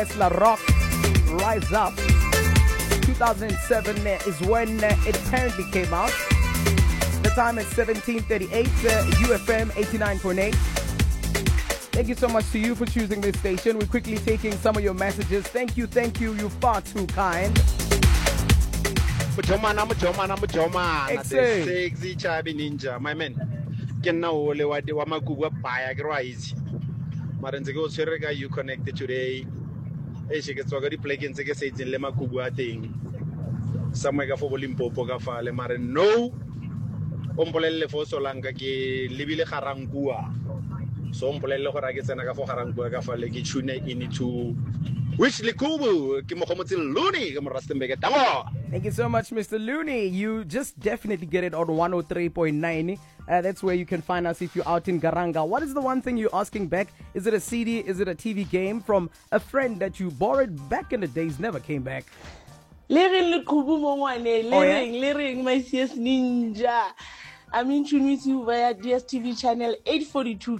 Tesla Rock, Rise Up. 2007 is when it apparently came out. The time is 17:38, UFM 89.8. Thank you so much to you for choosing this station. We're quickly taking some of your messages. Thank you, you're far too kind. Mujomana, the sexy chubby ninja, my man. Can now ole wa makubu baya rise. Marenzigo Serega, you connected today. She gets already playing in Lema Kubu thing. Samega for Limpopo Gafale Mare no Ompolele for Solanga Libile Harangua. So Ompolele Horagisanaga for Harangua Gafale Gichune into which Likubu Kimokomotil Looney Rastemega. Thank you so much, Mr. Looney. You just definitely get it on 103.9. That's where you can find us if you're out in Garanga. What is the one thing you're asking back? Is it a CD? Is it a TV game from a friend that you borrowed back in the days, never came back? Liring my CS Ninja. I'm introduced you via DSTV channel 842.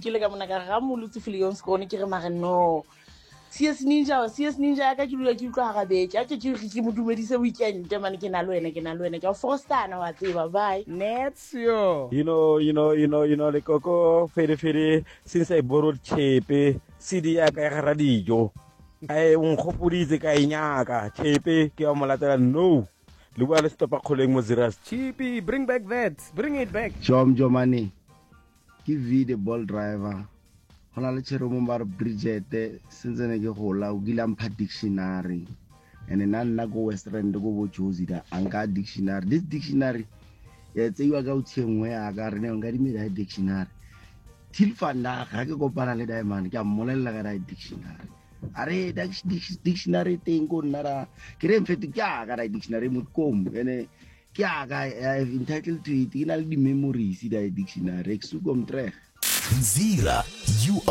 No. CS Ninja ka tshilo ke utlwa gabetse a ke mo dumedise weekend man ke na lwena ke first time wa tseba bye Netsio. You know le koko fere since I borrowed chepe CD ya ka ga radijo ai unkgopoditse ka inyaka chepe ke a molatela no le bua le stop kholeng mo Ziras Cheapy, bring it back. Jomani ke the ball driver hona le tshero mo bar Bridget since ne ke gola o gila mpha dictionary and nna go Western go bo Jozi da anka dictionary this dictionary ya tseiwa ka utshengwe ya ka rene nga di me dictionary tilfanda ga ke kopana le diamond ke a mmolella ka dictionary are dictionary teng go nna ke re mfeti ke aga dictionary mo kom ene ke aga entitled to it ina le di memories da dictionary ke su kom tre Nzira, you